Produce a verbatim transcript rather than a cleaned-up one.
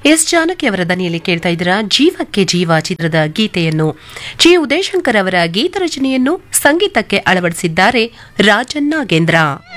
S Janaki ಅವರ ದನಿಯಲ್ಲಿ ಕೇಳ್ತಾ ಇದ್ದೀರಾ ಜೀವಕ್ಕೆ ಜೀವ ಚಿತ್ರದ ಗೀತೆಯನ್ನು. ಜಿ ಉದಯಶಂಕರ್ ಅವರ ಗೀತ ರಚನೆಯನ್ನು ಸಂಗೀತಕ್ಕೆ ಅಳವಡಿಸಿದ್ದಾರೆ ರಾಜನ್ ನಾಗೇಂದ್ರ.